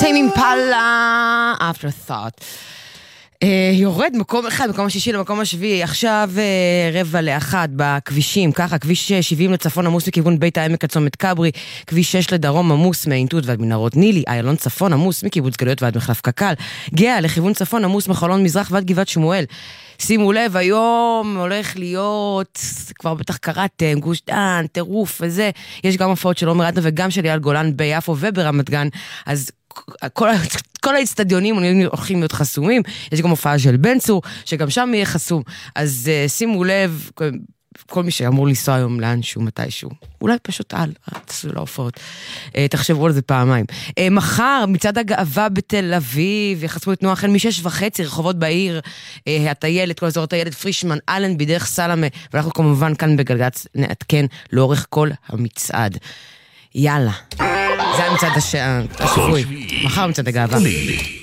טיימ אימפלה, Afterthought. יורד מקום אחד, מקום השישי למקום השביעי, עכשיו 12:45 בכבישים, ככה, כביש 70 לצפון עמוס מכיוון בית העמק עד צומת כברי, כביש 6 לדרום עמוס מעין תות ועד מנהרות נילי, איילון צפון עמוס מקיבוץ גלויות ועד מחלף קק"ל, גאה לכיוון צפון עמוס מחלון מזרח ועד גבעת שמואל. שימו לב, היום הולך להיות, כבר בטח קראתם, גוש דן, טירוף וזה, יש גם הופעות של עומר אדם וגם של אייל גולן ביפו וברמת גן, אז כל האצטדיונים הולכים להיות חסומים, יש גם הופעה של בן צור, שגם שם יהיה חסום, אז שימו לב, כל מי שאמור לנסוע היום לאנשהו, מתישהו, אולי פשוט תעשו להופעות, תחשבו על זה פעמיים. מחר, מצד הגאווה בתל אביב, יחסמו את תנועה החל מ6:30, רחובות בעיר, הטיילת, כל אזור הטיילת, פרישמן, אלן, בדרך סלמה, ואנחנו כמובן כאן בגלגלצ נעדכן לאורך כל המצעד. יאללה, זה המצעד השבועי, מחר מצעד הגאווה.